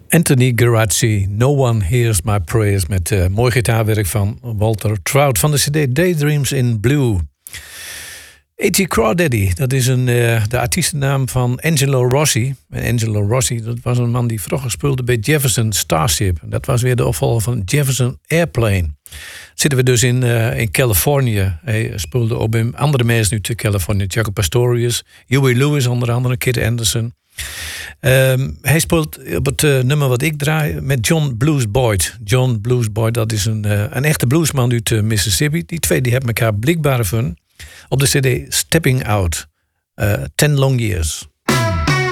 Anthony Geraci, No One Hears My Prayers... met mooi gitaarwerk van Walter Trout van de cd Daydreams in Blue. A.T. Crawdaddy, dat is de artiestennaam van Angelo Rossi. En Angelo Rossi, dat was een man die vroeger speelde bij Jefferson Starship. Dat was weer de opvolger van Jefferson Airplane. Zitten we dus in Californië. Hij speelde ook bij andere mensen nu te Californië. Jaco Pastorius, Huey Lewis onder andere, Kid Anderson... hij speelt op het nummer wat ik draai met John Blues Boyd. John Blues Boyd, dat is een echte bluesman uit Mississippi. Die twee die hebben elkaar blijkbaar gevonden op de cd Stepping Out. 10 Long Years.